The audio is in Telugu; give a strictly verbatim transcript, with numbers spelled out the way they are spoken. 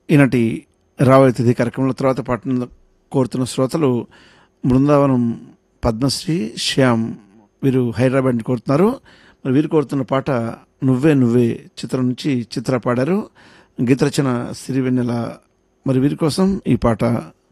ఈనాటి రాబోయే తిథి కార్యక్రమంలో తర్వాత పాటను కోరుతున్న శ్రోతలు బృందావనం పద్మశ్రీ శ్యామ్, వీరు హైదరాబాద్ నుంచి కోరుతున్నారు. మరి వీరు కోరుతున్న పాట నువ్వే నువ్వే చిత్రం నుంచి చిత్ర పాడారు. గీత రచన సిరివెన్నెల. మరి వీరి కోసం ఈ పాట.